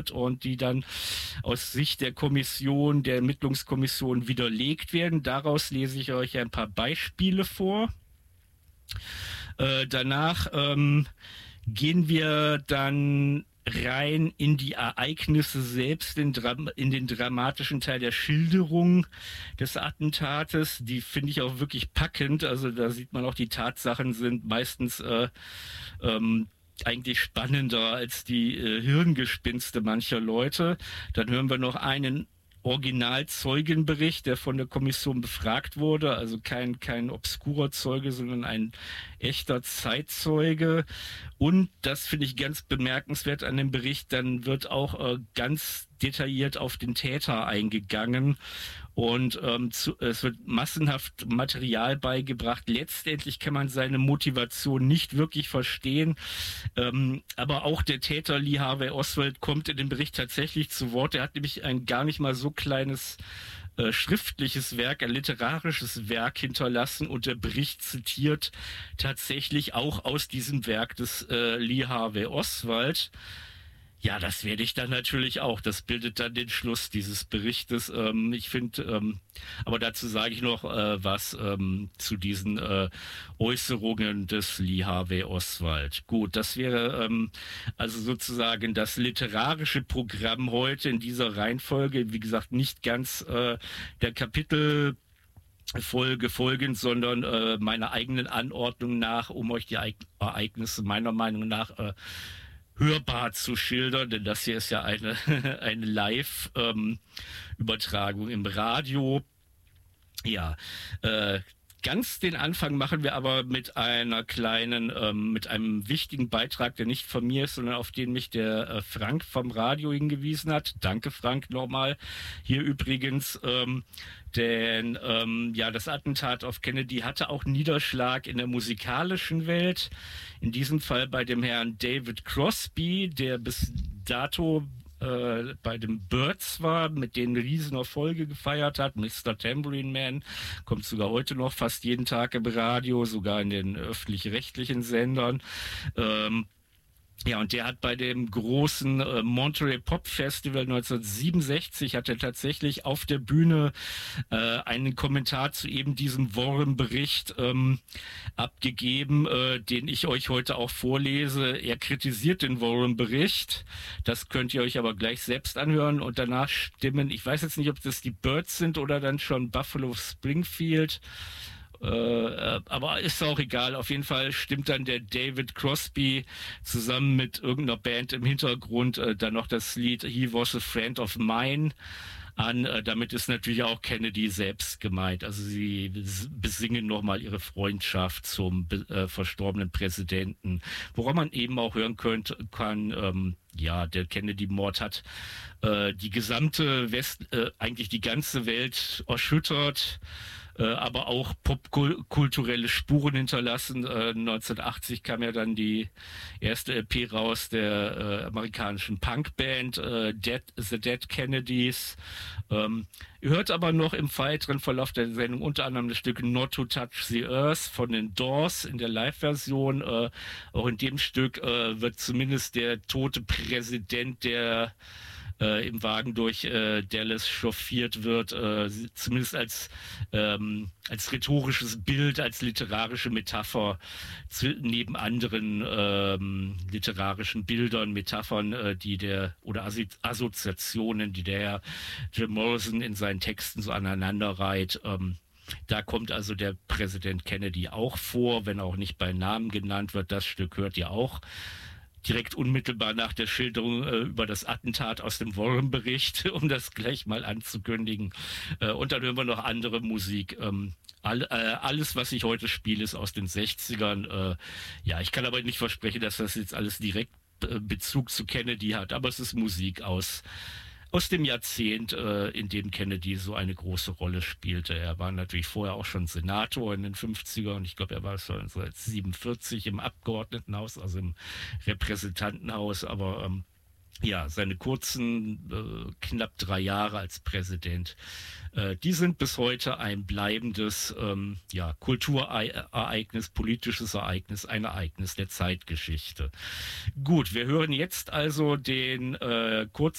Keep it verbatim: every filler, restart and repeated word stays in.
und die dann aus Sicht der Kommission, der Ermittlungskommission widerlegt werden. Daraus lese ich euch ein paar Beispiele vor. Äh, danach ähm, gehen wir dann rein in die Ereignisse selbst, in, in den dramatischen Teil der Schilderung des Attentates. Die finde ich auch wirklich packend. Also da sieht man auch, die Tatsachen sind meistens äh, ähm, eigentlich spannender als die äh, Hirngespinste mancher Leute. Dann hören wir noch einen Originalzeugenbericht, der von der Kommission befragt wurde, also kein, kein obskurer Zeuge, sondern ein echter Zeitzeuge. Und das finde ich ganz bemerkenswert an dem Bericht, dann wird auch äh, ganz detailliert auf den Täter eingegangen und ähm, zu, es wird massenhaft Material beigebracht. Letztendlich kann man seine Motivation nicht wirklich verstehen, ähm, aber auch der Täter Lee Harvey Oswald kommt in dem Bericht tatsächlich zu Wort. Er hat nämlich ein gar nicht mal so kleines äh, schriftliches Werk, ein literarisches Werk hinterlassen und der Bericht zitiert tatsächlich auch aus diesem Werk des äh, Lee Harvey Oswald. Ja, das werde ich dann natürlich auch. Das bildet dann den Schluss dieses Berichtes. Ähm, ich finde, ähm, aber dazu sage ich noch äh, was ähm, zu diesen äh, Äußerungen des Lee Harvey Oswald. Gut, das wäre ähm, also sozusagen das literarische Programm heute in dieser Reihenfolge. Wie gesagt, nicht ganz äh, der Kapitel Folge folgend, sondern äh, meiner eigenen Anordnung nach, um euch die Ereignisse meiner Meinung nach äh, hörbar zu schildern, denn das hier ist ja eine, eine Live-Übertragung ähm, im Radio. Ja, äh, ganz den Anfang machen wir aber mit einer kleinen, ähm, mit einem wichtigen Beitrag, der nicht von mir ist, sondern auf den mich der äh, Frank vom Radio hingewiesen hat. Danke, Frank, nochmal. Hier übrigens, ähm, denn ähm, ja, das Attentat auf Kennedy hatte auch Niederschlag in der musikalischen Welt. In diesem Fall bei dem Herrn David Crosby, der bis dato äh, bei den Byrds war, mit denen riesen Erfolge gefeiert hat. Mister Tambourine Man kommt sogar heute noch fast jeden Tag im Radio, sogar in den öffentlich-rechtlichen Sendern. Ähm, Ja, und der hat bei dem großen äh, Monterey Pop Festival neunzehnhundertsiebenundsechzig hat er tatsächlich auf der Bühne äh, einen Kommentar zu eben diesem Warren-Bericht ähm, abgegeben, äh, den ich euch heute auch vorlese. Er kritisiert den Warren-Bericht. Das könnt ihr euch aber gleich selbst anhören und danach stimmen. Ich weiß jetzt nicht, ob das die Byrds sind oder dann schon Buffalo Springfield. Äh, aber ist auch egal. Auf jeden Fall stimmt dann der David Crosby zusammen mit irgendeiner Band im Hintergrund äh, dann noch das Lied He Was a Friend of Mine an. Äh, damit ist natürlich auch Kennedy selbst gemeint. Also sie besingen nochmal ihre Freundschaft zum äh, verstorbenen Präsidenten. Woran man eben auch hören könnte, kann, ähm, ja, der Kennedy-Mord hat äh, die gesamte West, äh, eigentlich die ganze Welt erschüttert. Äh, aber auch popkulturelle Spuren hinterlassen. Äh, neunzehnhundertachtzig kam ja dann die erste L P raus der äh, amerikanischen Punkband äh, Dead, The Dead Kennedys. Ähm, ihr hört aber noch im weiteren Verlauf der Sendung unter anderem das Stück Not to Touch the Earth von den Doors in der Live-Version. Äh, auch in dem Stück äh, wird zumindest der tote Präsident, der Äh, im Wagen durch äh, Dallas chauffiert wird, äh, zumindest als ähm, als rhetorisches Bild, als literarische Metapher zu, neben anderen ähm, literarischen Bildern, Metaphern, äh, die der oder Assi- Assoziationen, die der Jim Morrison in seinen Texten so aneinander reiht. Ähm, Da kommt also der Präsident Kennedy auch vor, wenn auch nicht bei Namen genannt wird. Das Stück hört ihr auch direkt unmittelbar nach der Schilderung äh, über das Attentat aus dem Warren-Bericht, um das gleich mal anzukündigen. Äh, und dann hören wir noch andere Musik. Ähm, all, äh, alles, was ich heute spiele, ist aus den sechzigern. Äh, ja, ich kann aber nicht versprechen, dass das jetzt alles direkt äh, Bezug zu Kennedy hat, aber es ist Musik aus aus dem Jahrzehnt, äh, in dem Kennedy so eine große Rolle spielte. Er war natürlich vorher auch schon Senator in den fünfzigern. Ich glaube, er war schon seit siebenundvierzig im Abgeordnetenhaus, also im Repräsentantenhaus. Aber ähm, ja, seine kurzen, äh, knapp drei Jahre als Präsident, äh, die sind bis heute ein bleibendes ähm, ja, Kulturereignis, politisches Ereignis, ein Ereignis der Zeitgeschichte. Gut, wir hören jetzt also den äh, kurzen